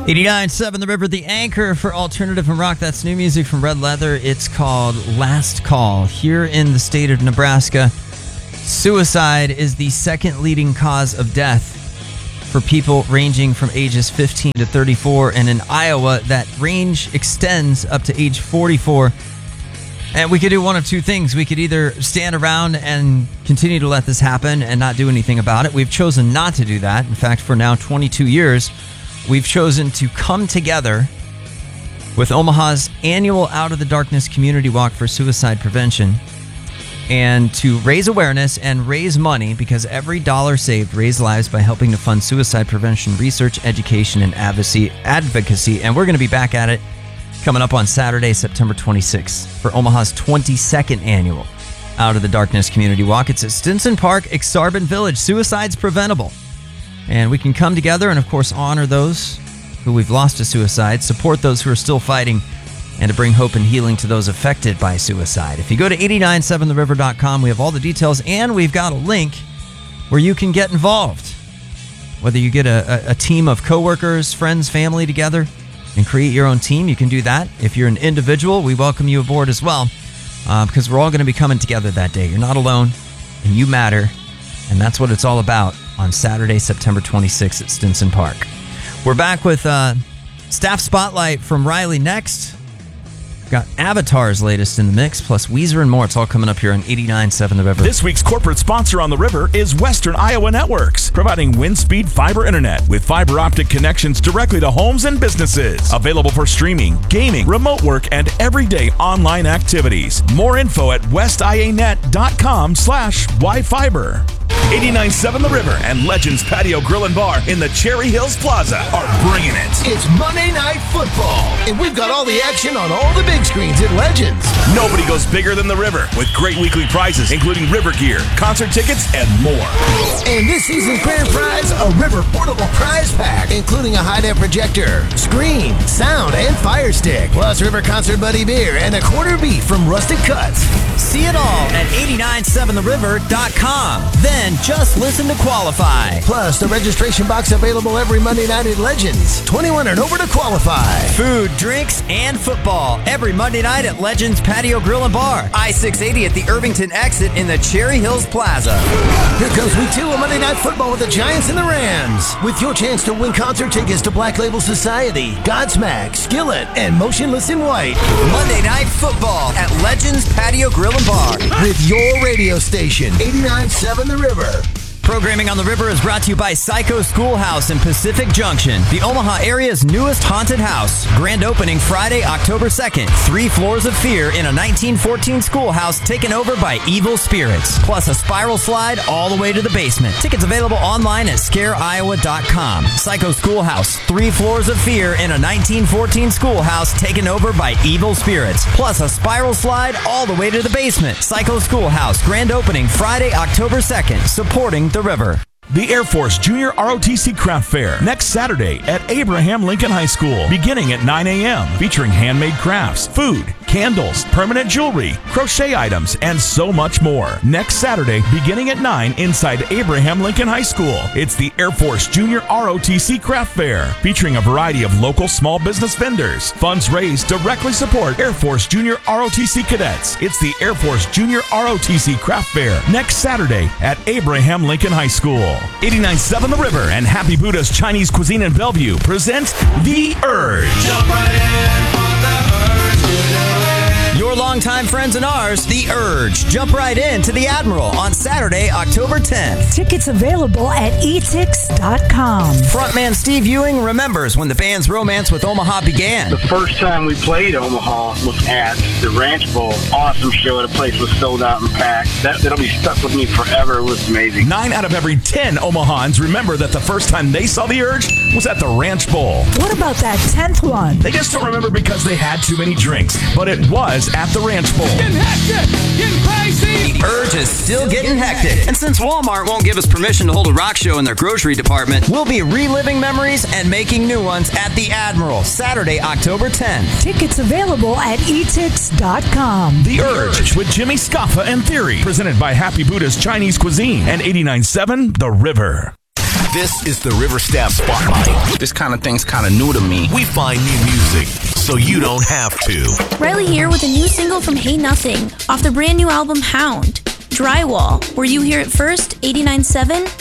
89.7 The River, the anchor for alternative and rock. That's new music from Red Leather. It's called Last Call. Here in the state of Nebraska, suicide is the second leading cause of death for people ranging from ages 15 to 34. And in Iowa, that range extends up to age 44. And we could do one of two things. We could either stand around and continue to let this happen and not do anything about it. We've chosen not to do that. In fact, for now 22 years, we've chosen to come together with Omaha's annual Out of the Darkness Community Walk for Suicide Prevention and to raise awareness and raise money, because every dollar saved raise lives by helping to fund suicide prevention research, education, and advocacy. And we're going to be back at it coming up on Saturday, September 26th for Omaha's 22nd annual Out of the Darkness Community Walk. It's at Stinson Park, Exarban Village. Suicide's preventable. And we can come together and, of course, honor those who we've lost to suicide, support those who are still fighting, and to bring hope and healing to those affected by suicide. If you go to 897theriver.com, we have all the details, and we've got a link where you can get involved. Whether you get a team of coworkers, friends, family together and create your own team, you can do that. If you're an individual, we welcome you aboard as well, because we're all going to be coming together that day. You're not alone, and you matter, and that's what it's all about on Saturday, September 26th at Stinson Park. We're back with Staff Spotlight from Riley next. Got Avatar's latest in the mix, plus Weezer and more. It's all coming up here on 89.7 The River. This week's corporate sponsor on The River is Western Iowa Networks, providing wind-speed fiber internet with fiber optic connections directly to homes and businesses. Available for streaming, gaming, remote work, and everyday online activities. More info at westianet.com/yfiber. 89.7 The River and Legends Patio Grill and Bar in the Cherry Hills Plaza are bringing it. It's Monday Night Football, and we've got all the action on all the big screens at Legends. Nobody goes bigger than The River, with great weekly prizes, including River gear, concert tickets, and more. And this season's grand prize, a River portable prize pack, including a high-def projector, screen, sound, and fire stick, plus River Concert Buddy beer and a quarter beef from Rustic Cuts. See it all at 897theriver.com. Then just listen to qualify. Plus, the registration box available every Monday night at Legends. 21 and over to qualify. Food, drinks, and football every Monday night at Legends Patio Grill and Bar. I-680 at the Irvington exit in the Cherry Hills Plaza. Here comes week 2 of Monday Night Football with the Giants and the Rams. With your chance to win concert tickets to Black Label Society, Godsmack, Skillet, and Motionless in White. Monday Night Football at Legends Patio Grill and Bar. With your radio station, 89.7 The River. Programming on the River is brought to you by Psycho Schoolhouse in Pacific Junction, the Omaha area's newest haunted house. Grand opening Friday, October 2nd. 3 floors of fear in a 1914 schoolhouse taken over by evil spirits. Plus a spiral slide all the way to the basement. Tickets available online at scareiowa.com. Psycho Schoolhouse. 3 floors of fear in a 1914 schoolhouse taken over by evil spirits. Plus a spiral slide all the way to the basement. Psycho Schoolhouse. Grand opening Friday, October 2nd. Supporting the River. The Air Force Junior ROTC Craft Fair next Saturday at Abraham Lincoln High School, beginning at 9 a.m., featuring handmade crafts, food, candles, permanent jewelry, crochet items, and so much more. Next Saturday, beginning at 9 inside Abraham Lincoln High School. It's the Air Force Junior ROTC Craft Fair, featuring a variety of local small business vendors. Funds raised directly support Air Force Junior ROTC cadets. It's the Air Force Junior ROTC Craft Fair next Saturday at Abraham Lincoln High School. 89.7 The River and Happy Buddha's Chinese Cuisine in Bellevue present The Urge. Jump right in for the urge to do it. Your longtime friends and ours, The Urge. Jump right in to the Admiral on Saturday, October 10th. Tickets available at etix.com. Frontman Steve Ewing remembers when the band's romance with Omaha began. The first time we played Omaha was at the Ranch Bowl. Awesome show. The place was sold out and packed. That'll be stuck with me forever. It was amazing. 9 out of every 10 Omahans remember that the first time they saw The Urge was at the Ranch Bowl. What about that 10th one? They just don't remember because they had too many drinks, but it was at the Ranch Bowl. Getting hectic, getting crazy. The Urge is still getting hectic. And since Walmart won't give us permission to hold a rock show in their grocery department, we'll be reliving memories and making new ones at the Admiral, Saturday, October 10th. Tickets available at etix.com. The Urge with Jimmy Scaffa and Theory, presented by Happy Buddha's Chinese Cuisine and 89.7 The River. This is the River Staff Spotlight. This kind of thing's kind of new to me. We find new music so you don't have to. Riley here with a new single from Hey Nothing off the brand new album Hound. Drywall, where you hear it first, 89.7